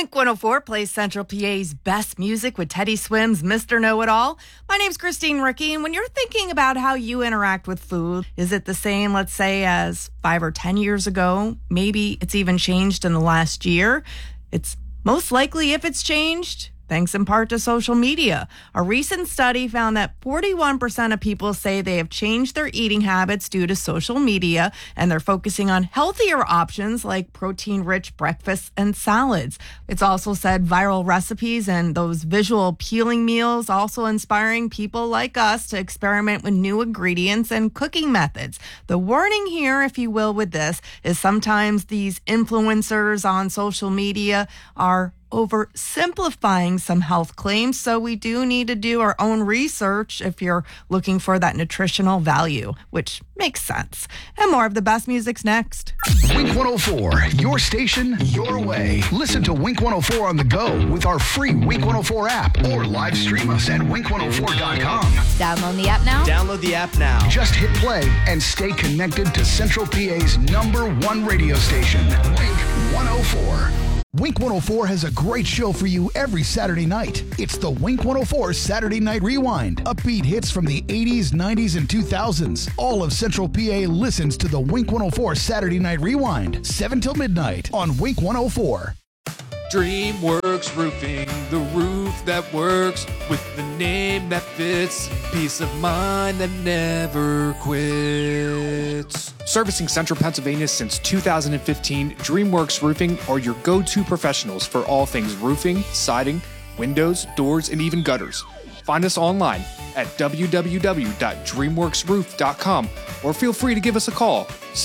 Wink 104 plays Central PA's best music with Teddy Swims' Mr. Know-It-All. My name's Christine Ricky, and when you're thinking about how you interact with food, is it the same, let's say, as 5 or 10 years ago? Maybe it's even changed in the last year. It's most likely, if it's changed, thanks in part to social media. A recent study found that 41% of people say they have changed their eating habits due to social media, and they're focusing on healthier options like protein-rich breakfasts and salads. It's also said viral recipes and those visual appealing meals also inspiring people like us to experiment with new ingredients and cooking methods. The warning here, if you will, with this is sometimes these influencers on social media are oversimplifying some health claims, so we do need to do our own research if you're looking for that nutritional value, which makes sense. And more of the best music's next. Wink 104, your station, your way. Listen to Wink 104 on the go with our free Wink 104 app or live stream us at wink104.com. Download the app now. Download the app now. Just hit play and stay connected to Central PA's #1 radio station, Wink 104. Wink 104 has a great show for you every Saturday night. It's the Wink 104 Saturday Night Rewind. Upbeat hits from the 80s, 90s, and 2000s. All of Central PA listens to the Wink 104 Saturday Night Rewind, 7 till midnight on Wink 104. DreamWorks Roofing, the roof that works with the name that fits, peace of mind that never quits. Servicing Central Pennsylvania since 2015, DreamWorks Roofing are your go-to professionals for all things roofing, siding, windows, doors, and even gutters. Find us online at www.dreamworksroof.com or feel free to give us a call,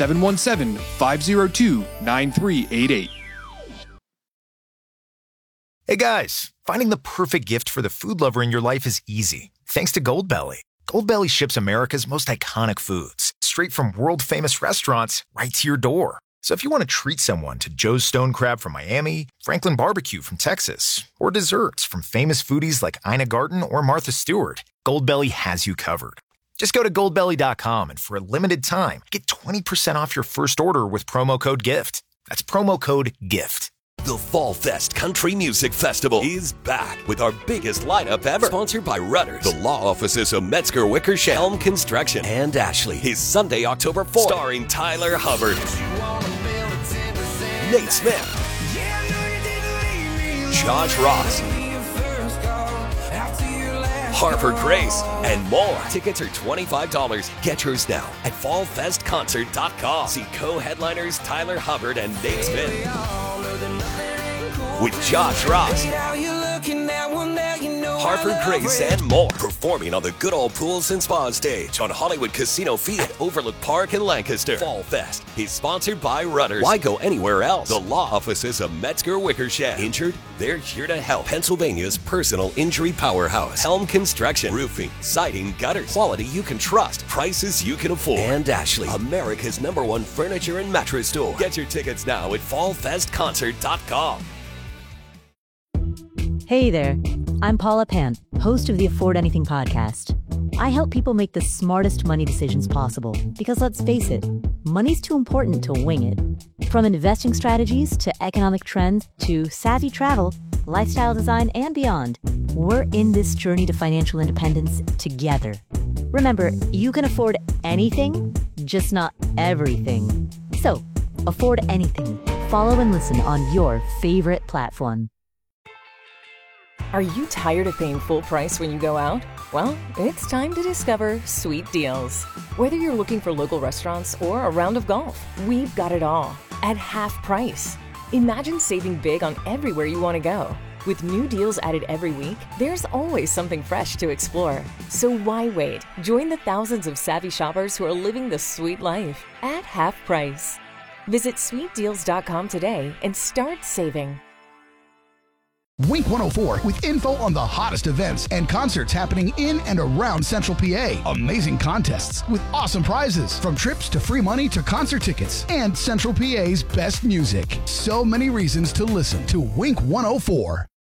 717-502-9388. Hey guys, finding the perfect gift for the food lover in your life is easy, thanks to Goldbelly. Goldbelly ships America's most iconic foods, straight from world-famous restaurants right to your door. So if you want to treat someone to Joe's Stone Crab from Miami, Franklin Barbecue from Texas, or desserts from famous foodies like Ina Garten or Martha Stewart, Goldbelly has you covered. Just go to goldbelly.com and for a limited time, get 20% off your first order with promo code GIFT. That's promo code GIFT. The Fall Fest Country Music Festival is back with our biggest lineup ever. Sponsored by Rudders, the law offices of Metzger Wickersham, Helm Construction, and Ashley. Is Sunday, October 4th. Starring Tyler Hubbard, Nate Smith, Josh Ross, Harper Grace, and more. Tickets are $25. Get yours now at fallfestconcert.com. See co-headliners Tyler Hubbard and Nate Smith with Josh Ross, Harper Grace, and more. Performing on the Good Old Pools and Spa stage on Hollywood Casino Field at Overlook Park in Lancaster. Fall Fest is sponsored by Rudders. Why go anywhere else? The law offices of Metzger Wickersham. Injured? They're here to help. Pennsylvania's personal injury powerhouse. Helm Construction. Roofing, siding, gutters. Quality you can trust. Prices you can afford. And Ashley, America's #1 furniture and mattress store. Get your tickets now at fallfestconcert.com. Hey there, I'm Paula Pant, host of the Afford Anything podcast. I help people make the smartest money decisions possible because let's face it, money's too important to wing it. From investing strategies to economic trends to savvy travel, lifestyle design, and beyond, we're in this journey to financial independence together. Remember, you can afford anything, just not everything. So, afford anything. Follow and listen on your favorite platform. Are you tired of paying full price when you go out? Well, it's time to discover Sweet Deals. Whether you're looking for local restaurants or a round of golf, we've got it all at half price. Imagine saving big on everywhere you want to go. With new deals added every week, there's always something fresh to explore. So why wait? Join the thousands of savvy shoppers who are living the sweet life at half price. Visit sweetdeals.com today and start saving. Wink 104 with info on the hottest events and concerts happening in and around Central PA. Amazing contests with awesome prizes, from trips to free money to concert tickets, and Central PA's best music. So many reasons to listen to Wink 104.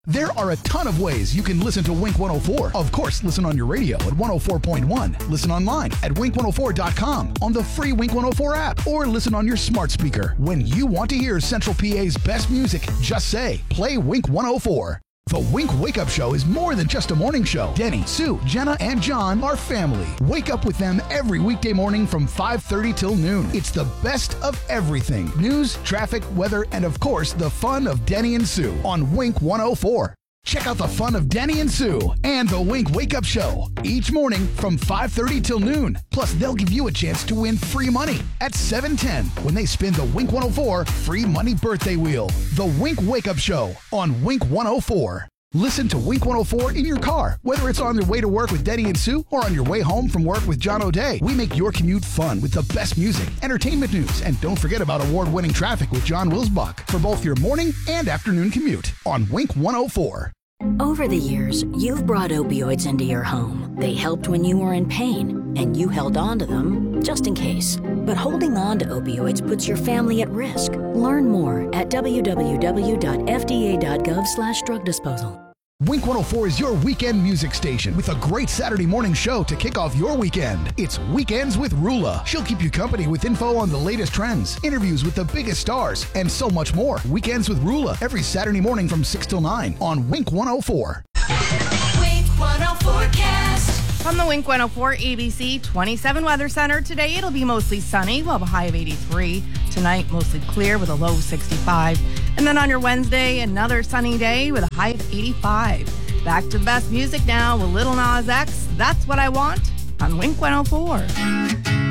There are a ton of ways you can listen to Wink 104. Of course, listen on your radio at 104.1. Listen online at wink104.com, on the free Wink 104 app, or listen on your smart speaker. When you want to hear Central PA's best music, just say, play Wink 104. The Wink Wake Up Show is more than just a morning show. Denny, Sue, Jenna, and John are family. Wake up with them every weekday morning from 5:30 till noon. It's the best of everything. News, traffic, weather, and of course, the fun of Denny and Sue on Wink 104. Check out the fun of Denny and Sue and the Wink Wake Up Show each morning from 5:30 till noon. Plus, they'll give you a chance to win free money at 7:10 when they spin the Wink 104 free money birthday wheel. The Wink Wake Up Show on Wink 104. Listen to Wink 104 in your car, whether it's on your way to work with Denny and Sue or on your way home from work with John O'Day. We make your commute fun with the best music, entertainment news, and don't forget about award-winning traffic with John Wilsbach for both your morning and afternoon commute on Wink 104. Over the years, you've brought opioids into your home. They helped when you were in pain, and you held on to them just in case. But holding on to opioids puts your family at risk. Learn more at www.fda.gov/drug disposal. Wink 104 is your weekend music station with a great Saturday morning show to kick off your weekend. It's Weekends with Rula. She'll keep you company with info on the latest trends, interviews with the biggest stars, and so much more. Weekends with Rula every Saturday morning from 6 till 9 on Wink 104. Wink 104 Cast. From the Wink 104 ABC 27 Weather Center, today it'll be mostly sunny. We'll have a high of 83. Tonight, mostly clear with a low of 65. And then on your Wednesday, another sunny day with a high of 85. Back to the best music now with Lil Nas X. That's What I Want on Wink 104.